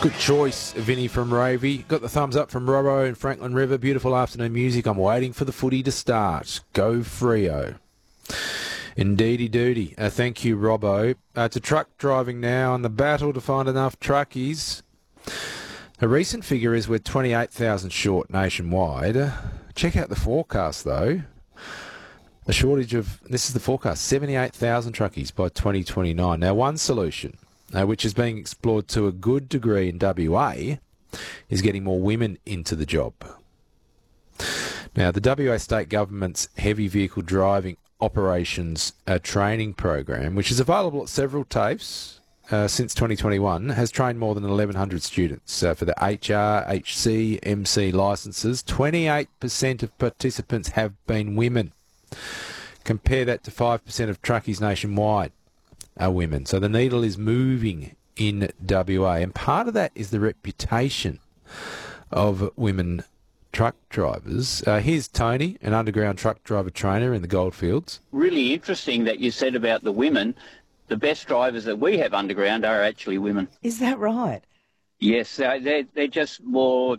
Good choice, Vinny from Ravy. Got the thumbs up from Robbo and Franklin River. Beautiful afternoon music. I'm waiting for the footy to start. Go Freo. Indeedy doody. Thank you, Robbo. To truck driving now and the battle to find enough truckies. A recent figure is we're 28,000 short nationwide. Check out the forecast, though. A shortage of, this is the forecast, 78,000 truckies by 2029. Now, one solution, which is being explored to a good degree in WA, is getting more women into the job. Now, the WA state government's heavy vehicle driving operations training program, which is available at several TAFEs since 2021, has trained more than 1,100 students for the HR, HC, MC licences. 28% of participants have been women. Compare that to 5% of truckies nationwide are women. So the needle is moving in WA, and part of that is the reputation of women truck drivers. Here's Tony, an underground truck driver trainer in the Goldfields. Really interesting that you said about the women. The best drivers that we have underground are actually women. Is that right? Yes, they're just more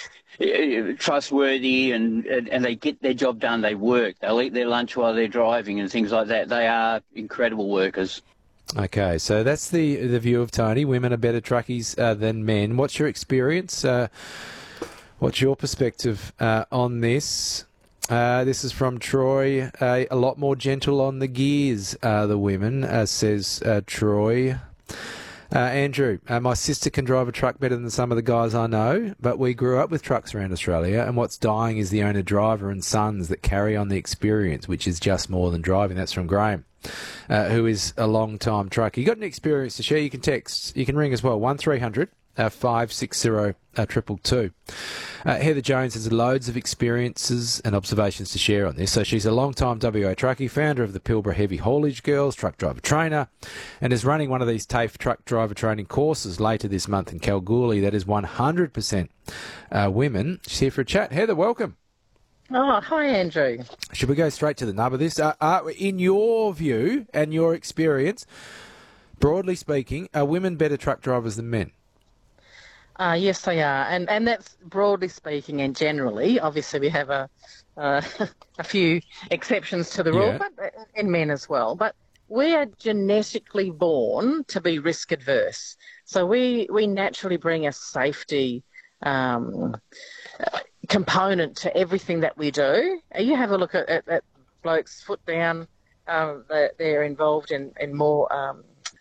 trustworthy and they get their job done. They work. They'll eat their lunch while they're driving and things like that. They are incredible workers. Okay, so that's the view of Tony. Women are better truckies than men. What's your experience? What's your perspective on this? This is from Troy. A lot more gentle on the gears, the women, says Troy. Andrew, my sister can drive a truck better than some of the guys I know, but we grew up with trucks around Australia, and what's dying is the owner-driver and sons that carry on the experience, which is just more than driving. That's from Graham, who is a long-time trucker. You got any experience to share? You can text. You can ring as well, 1300 560 222. Heather Jones has loads of experiences and observations to share on this. So she's a long-time WA truckie, founder of the Pilbara Heavy Haulage Girls, truck driver trainer, and is running one of these TAFE truck driver training courses later this month in Kalgoorlie that is 100% women. She's here for a chat. Heather, welcome. Oh, hi, Andrew. Should we go straight to the nub of this? In your view and your experience, broadly speaking, are women better truck drivers than men? Yes, they are, and that's broadly speaking and generally. Obviously, we have a few exceptions to the rule, but and men as well. But we are genetically born to be risk adverse, so we naturally bring a safety component to everything that we do. You have a look at blokes foot down; they're involved in more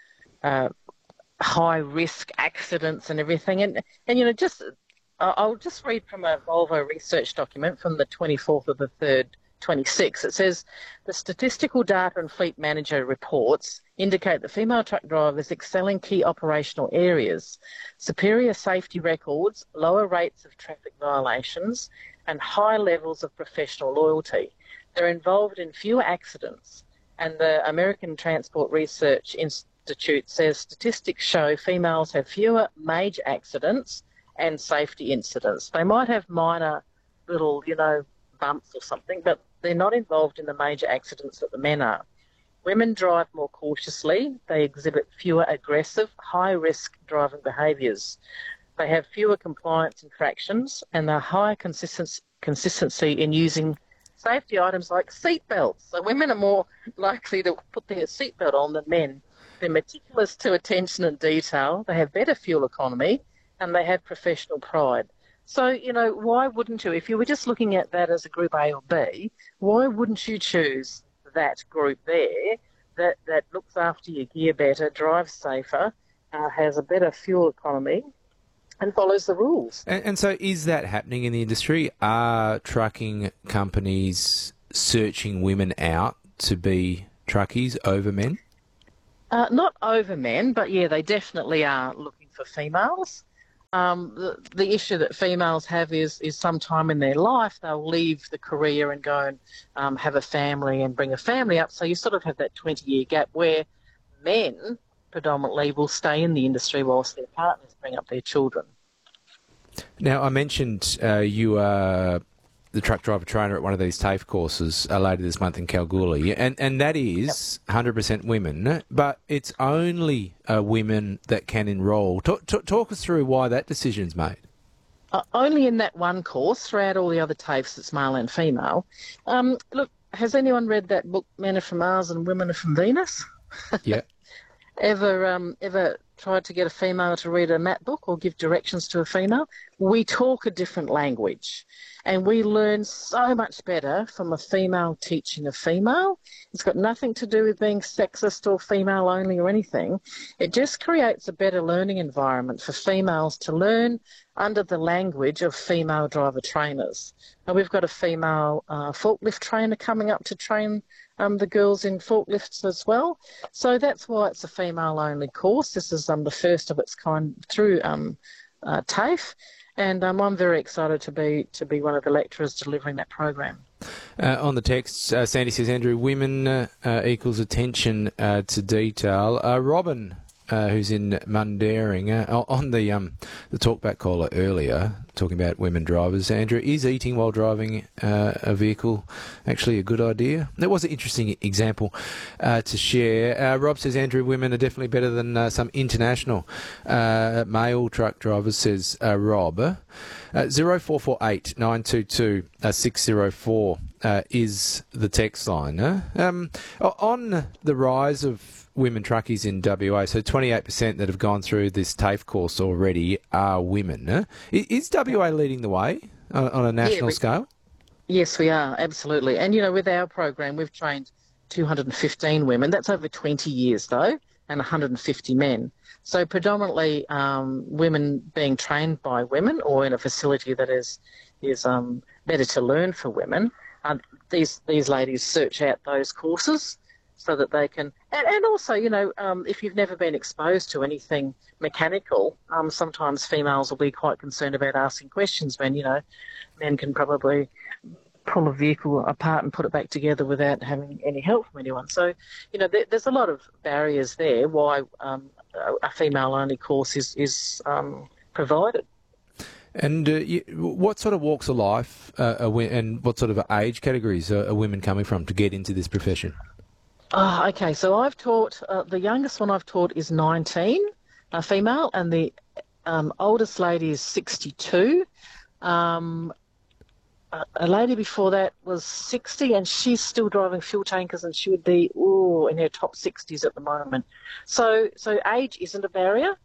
high-risk accidents and everything. And you know, I'll just read from a Volvo research document from the 24th of the 3rd, 26. It says, the statistical data and fleet manager reports indicate that female truck drivers excel in key operational areas, superior safety records, lower rates of traffic violations, and high levels of professional loyalty. They're involved in fewer accidents, and the American Transport Research Institute says statistics show females have fewer major accidents and safety incidents. They might have minor little, bumps or something, but they're not involved in the major accidents that the men are. Women drive more cautiously. They exhibit fewer aggressive, high-risk driving behaviours. They have fewer compliance infractions and they're higher consistency in using safety items like seat belts. So women are more likely to put their seatbelt on than men. They're meticulous to attention and detail, they have better fuel economy, and they have professional pride. So, why wouldn't you, if you were just looking at that as a group A or B, why wouldn't you choose that group there that looks after your gear better, drives safer, has a better fuel economy, and follows the rules? And so is that happening in the industry? Are trucking companies searching women out to be truckies over men? Not over men, but yeah, they definitely are looking for females. The issue that females have is sometime in their life they'll leave the career and go and have a family and bring a family up. So you sort of have that 20-year gap where men predominantly will stay in the industry whilst their partners bring up their children. Now, I mentioned you are the truck driver trainer at one of these TAFE courses later this month in Kalgoorlie, and that is 100% women, but it's only women that can enrol. Talk us through why that decision's made. Only in that one course. Throughout all the other TAFEs, it's male and female. Look, has anyone read that book, Men Are From Mars and Women Are From Venus? Yeah. Ever tried to get a female to read a math book or give directions to a female? We talk a different language, and we learn so much better from a female teaching a female. It's got nothing to do with being sexist or female only or anything. It just creates a better learning environment for females to learn under the language of female driver trainers. Now, we've got a female forklift trainer coming up to train the girls in forklifts as well. So that's why it's a female-only course. This is the first of its kind through TAFE, and I'm very excited to be one of the lecturers delivering that program. On the text, Sandy says, Andrew, women equals attention to detail. Robin, who's in Mundaring, on the talkback caller earlier, talking about women drivers, Andrew, is eating while driving a vehicle actually a good idea? That was an interesting example to share. Rob says, Andrew, women are definitely better than some international male truck drivers, says Rob. 0448 922 604 is the text line. On the rise of women truckies in WA, so 28% that have gone through this TAFE course already are women. Is WA leading the way on a national scale? Yes, we are, absolutely. And, with our program, we've trained 215 women. That's over 20 years, though, and 150 men. So predominantly women being trained by women or in a facility that is better to learn for women. These ladies search out those courses so that they can, and also, if you've never been exposed to anything mechanical, sometimes females will be quite concerned about asking questions when, men can probably pull a vehicle apart and put it back together without having any help from anyone. So, there's a lot of barriers there why a female-only course is provided. And what sort of walks of life and what sort of age categories are women coming from to get into this profession? Okay, so I've taught, the youngest one I've taught is 19, female, and the oldest lady is 62. A lady before that was 60, and she's still driving fuel tankers, and she would be in her top 60s at the moment. So age isn't a barrier,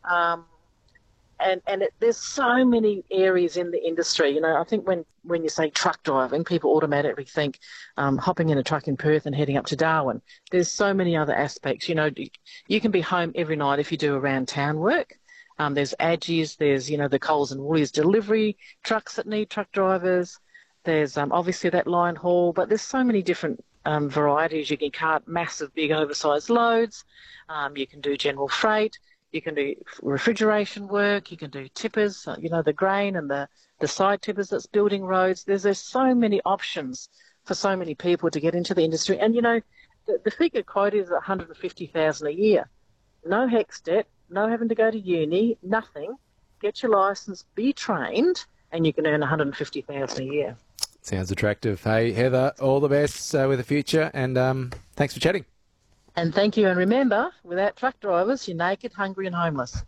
and there's so many areas in the industry. I think when you say truck driving, people automatically think hopping in a truck in Perth and heading up to Darwin. There's so many other aspects. You can be home every night if you do around town work. There's Aggies, there's, the Coles and Woolies delivery trucks that need truck drivers. There's obviously that line haul, but there's so many different varieties. You can cart massive, big, oversized loads. You can do general freight. You can do refrigeration work. You can do tippers, the grain and the side tippers that's building roads. There's so many options for so many people to get into the industry. And, the figure quoted is $150,000 a year. No HECS debt. No having to go to uni, nothing. Get your licence, be trained, and you can earn $150,000 a year. Sounds attractive. Hey, Heather, all the best with the future, and thanks for chatting. And thank you. And remember, without truck drivers, you're naked, hungry and homeless.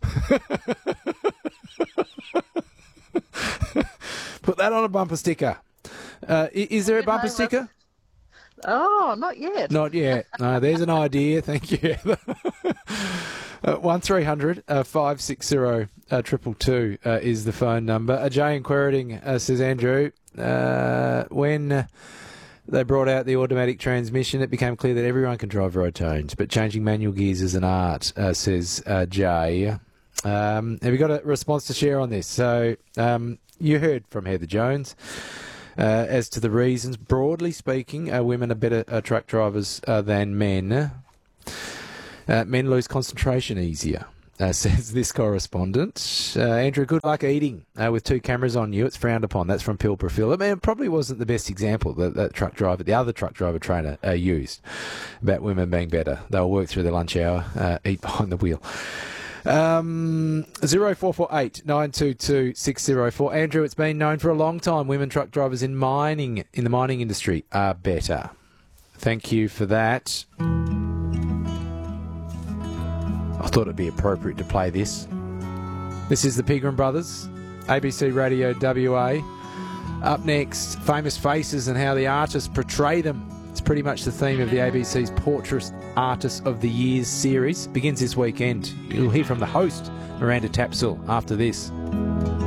Put that on a bumper sticker. Is there a bumper sticker? Oh, not yet. Not yet. No, there's an idea. Thank you, Heather. 1300 560 222 is the phone number. Jay in Queriting says, Andrew, when they brought out the automatic transmission, it became clear that everyone can drive road tones, but changing manual gears is an art, says Jay. Have you got a response to share on this? So you heard from Heather Jones. As to the reasons, broadly speaking, women are better truck drivers than men. Men lose concentration easier, says this correspondent. Andrew, good luck eating with two cameras on you. It's frowned upon. That's from Pilbara Phil. I mean, it probably wasn't the best example that the other truck driver trainer used about women being better. They'll work through their lunch hour, eat behind the wheel. 0448 922 604. Andrew, it's been known for a long time women truck drivers in the mining industry are better. Thank you for that. I thought it'd be appropriate to play this. This is the Pegram Brothers, ABC Radio WA. Up next, famous faces and how the artists portray them. It's pretty much the theme of the ABC's Portrait Artist of the Year series. Begins this weekend. You'll hear from the host, Miranda Tapsell, after this.